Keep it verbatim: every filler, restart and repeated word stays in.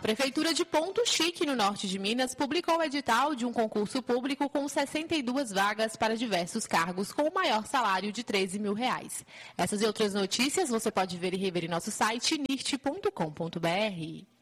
Prefeitura de Ponto Chique, no norte de Minas, publicou o edital de um concurso público com sessenta e duas vagas para diversos cargos com o maior salário de treze mil reais. Essas e outras notícias você pode ver e rever em nosso site nirt ponto com ponto br.